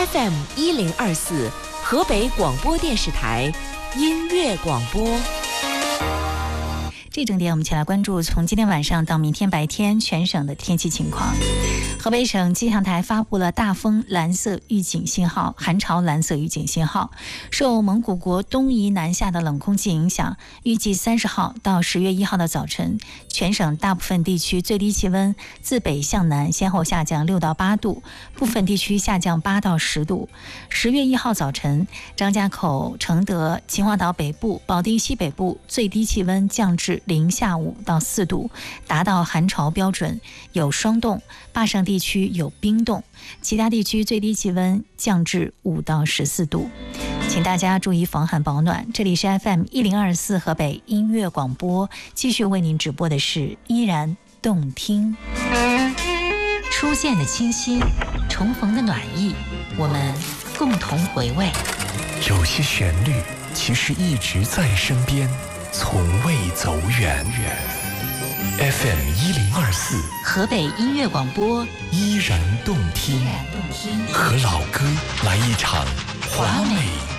FM 1024河北广播电视台音乐广播。 这整点我们一起来关注从今天晚上到明天白天全省的天气情况。河北省气象台发布了大风蓝色预警信号、寒潮蓝色预警信号。受蒙古国东移南下的冷空气影响，预计30号到10月1号的早晨，全省大部分地区最低气温自北向南先后下降6到8度，部分地区下降8到10度。10月1号早晨，张家口、承德、秦皇岛北部、保定西北部最低气温降至零下5到4度，达到寒潮标准，有霜冻，坝上地区有冰冻，其他地区最低气温降至5到14度。请大家注意防寒保暖。这里是 FM 1024河北音乐广播，继续为您直播的是依然动听。初见的清新，重逢的暖意，我们共同回味。 有些旋律其实一直在身边，从未走远。FM 1024 河北音乐广播， 依然动听，和老歌来一场华美